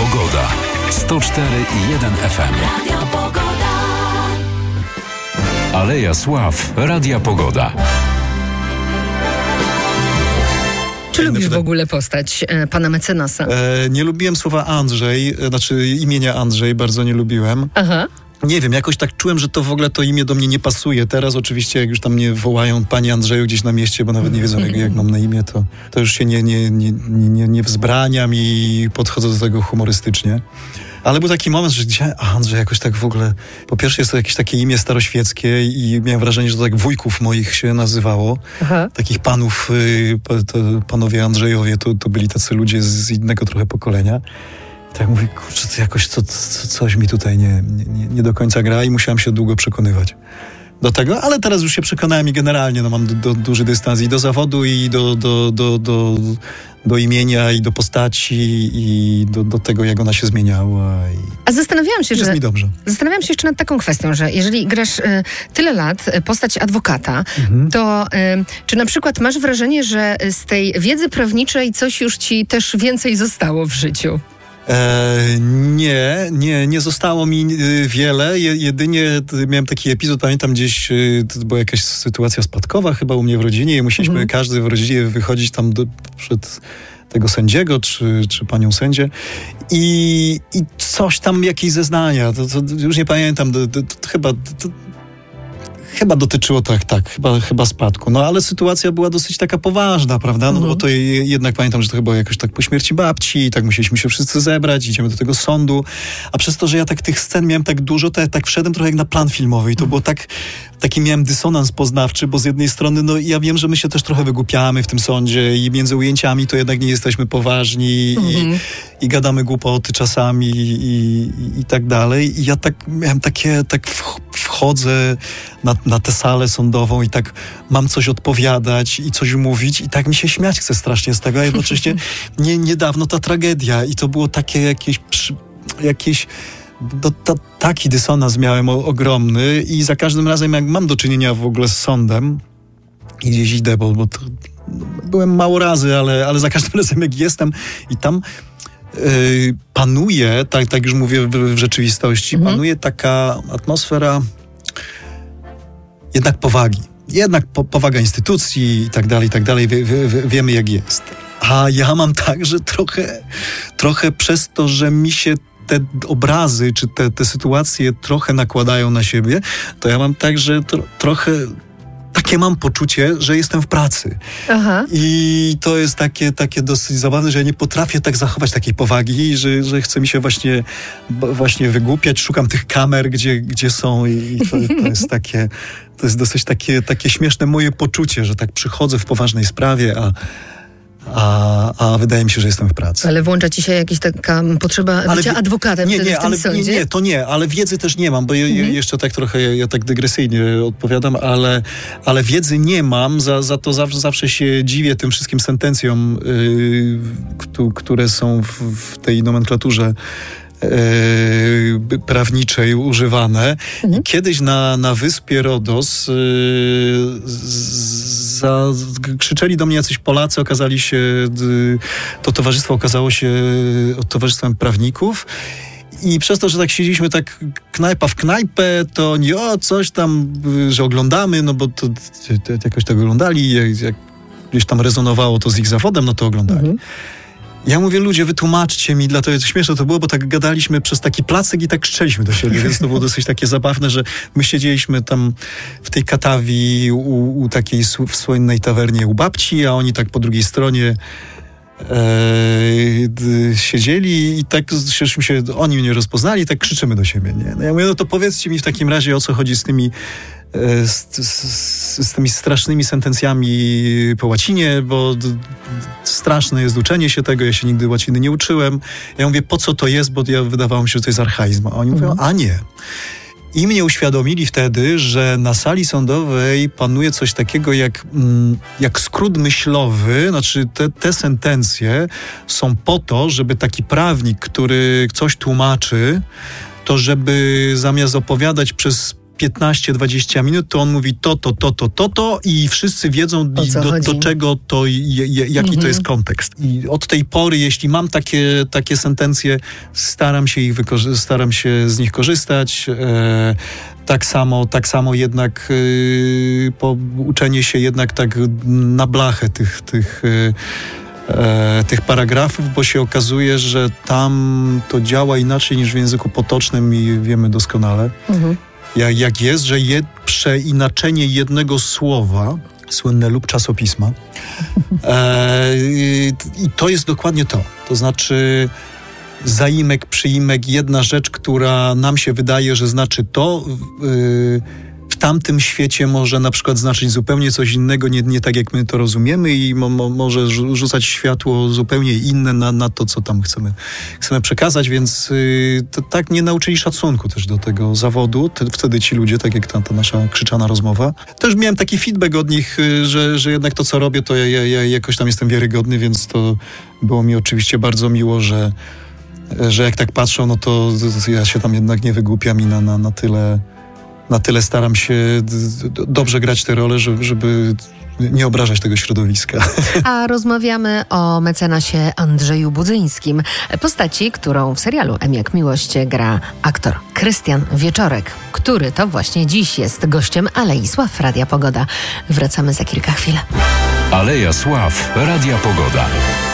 Pogoda. 104,1 FM. Radio Pogoda. Aleja Sław. Radia Pogoda. Czy lubisz w ogóle postać pana mecenasa? Nie lubiłem słowa Andrzej, znaczy imienia Andrzej, bardzo nie lubiłem. Aha. Nie wiem, jakoś tak czułem, że to w ogóle to imię do mnie nie pasuje. Teraz oczywiście, jak już tam mnie wołają panie Andrzeju gdzieś na mieście, bo nawet nie wiedzą, jak mam na imię, to już się nie wzbraniam i podchodzę do tego humorystycznie. Ale był taki moment, że gdzie Andrzej jakoś tak w ogóle... Po pierwsze jest to jakieś takie imię staroświeckie i miałem wrażenie, że to tak wujków moich się nazywało. Aha. Takich panów, panowie Andrzejowie, to byli tacy ludzie z innego trochę pokolenia. I tak mówię, kurczę, to jakoś coś mi tutaj nie do końca gra i musiałem się długo przekonywać do tego, ale teraz już się przekonałem i generalnie mam duży dystans i do zawodu, i do imienia, i do postaci, i do tego, jak ona się zmieniała. A zastanawiałam się, jest mi dobrze. Zastanawiałam się jeszcze nad taką kwestią, że jeżeli grasz tyle lat postać adwokata, to czy na przykład masz wrażenie, że z tej wiedzy prawniczej coś już ci też więcej zostało w życiu? Nie zostało mi wiele. Jedynie miałem taki epizod, pamiętam gdzieś, to była jakaś sytuacja spadkowa chyba u mnie w rodzinie i musieliśmy każdy w rodzinie wychodzić tam przed tego sędziego, czy panią sędzię i coś tam, jakieś zeznania, to już nie pamiętam, chyba dotyczyło chyba spadku. No ale sytuacja była dosyć taka poważna, prawda? No bo to jednak pamiętam, że to chyba jakoś tak po śmierci babci i tak musieliśmy się wszyscy zebrać, idziemy do tego sądu. A przez to, że ja tak tych scen miałem tak dużo, to ja tak wszedłem trochę jak na plan filmowy i to było taki miałem dysonans poznawczy, bo z jednej strony, no ja wiem, że my się też trochę wygłupiamy w tym sądzie i między ujęciami to jednak nie jesteśmy poważni i gadamy głupoty czasami i tak dalej. I ja tak miałem wchodzę na tę salę sądową i tak mam coś odpowiadać i coś mówić i tak mi się śmiać chce strasznie z tego, a jednocześnie niedawno ta tragedia i to było takie jakieś taki dysonans miałem ogromny i za każdym razem, jak mam do czynienia w ogóle z sądem i gdzieś idę, bo to, byłem mało razy, ale za każdym razem jak jestem i tam panuje, tak już mówię w rzeczywistości, panuje taka atmosfera jednak powagi. Jednak powaga instytucji i tak dalej, wiemy jak jest. A ja mam tak, że trochę przez to, że mi się te obrazy, czy te sytuacje trochę nakładają na siebie, to ja mam tak, że trochę takie mam poczucie, że jestem w pracy. Aha. I to jest takie dosyć zabawne, że ja nie potrafię tak zachować takiej powagi, że chce mi się właśnie wygłupiać. Szukam tych kamer, gdzie są i to jest takie, to jest dosyć takie śmieszne moje poczucie, że tak przychodzę w poważnej sprawie, a wydaje mi się, że jestem w pracy. Ale włącza ci się jakaś taka potrzeba bycia adwokatem w tym sądzie? Nie, ale wiedzy też nie mam, bo jeszcze tak trochę, ja tak dygresyjnie odpowiadam, ale wiedzy nie mam, za to zawsze się dziwię tym wszystkim sentencjom, które są w tej nomenklaturze prawniczej używane. I kiedyś na wyspie Rodos krzyczeli do mnie jacyś Polacy, okazali się, to towarzystwo okazało się towarzystwem prawników. I przez to, że tak siedzieliśmy tak knajpa w knajpę, to nie coś tam, że oglądamy, no bo to jakoś tak oglądali, jak gdzieś tam rezonowało to z ich zawodem, no to oglądali. Ja mówię, ludzie, wytłumaczcie mi, dlatego śmieszne to było, bo tak gadaliśmy przez taki placek i tak krzyczeliśmy do siebie, więc to było dosyć takie zabawne, że my siedzieliśmy tam w tej Katawi u takiej słynnej tawernie u babci, a oni tak po drugiej stronie siedzieli i tak oni mnie rozpoznali i tak krzyczymy do siebie. Nie? No ja mówię, no to powiedzcie mi w takim razie, o co chodzi z tymi z tymi strasznymi sentencjami po łacinie, bo straszne jest uczenie się tego, ja się nigdy łaciny nie uczyłem. Ja mówię, po co to jest, bo wydawało mi się, że to jest archaizm. A oni mówią, a nie. I mnie uświadomili wtedy, że na sali sądowej panuje coś takiego jak skrót myślowy, znaczy te sentencje są po to, żeby taki prawnik, który coś tłumaczy, to żeby zamiast opowiadać przez 15-20 minut, to on mówi to i wszyscy wiedzą do czego to, jaki to jest kontekst. I od tej pory, jeśli mam takie sentencje, staram się z nich korzystać. Tak samo jednak uczenie się jednak tak na blachę tych paragrafów, bo się okazuje, że tam to działa inaczej niż w języku potocznym i wiemy doskonale. Jak jest, że przeinaczenie jednego słowa, słynne lub czasopisma, i to jest dokładnie to. To znaczy zaimek, przyimek, jedna rzecz, która nam się wydaje, że znaczy to, w tamtym świecie może na przykład znaczyć zupełnie coś innego, nie tak jak my to rozumiemy i może rzucać światło zupełnie inne na to, co tam chcemy przekazać, więc tak nie nauczyli szacunku też do tego zawodu. Wtedy ci ludzie, tak jak ta nasza krzyczana rozmowa. Też miałem taki feedback od nich, że jednak to, co robię, to ja jakoś tam jestem wiarygodny, więc to było mi oczywiście bardzo miło, że jak tak patrzą, no to ja się tam jednak nie wygłupiam i na tyle staram się dobrze grać te role, żeby nie obrażać tego środowiska. A rozmawiamy o mecenasie Andrzeju Budzyńskim, postaci, którą w serialu M jak miłość gra aktor Krystian Wieczorek, który to właśnie dziś jest gościem Alei Sław Radia Pogoda. Wracamy za kilka chwil. Aleja Sław Radia Pogoda.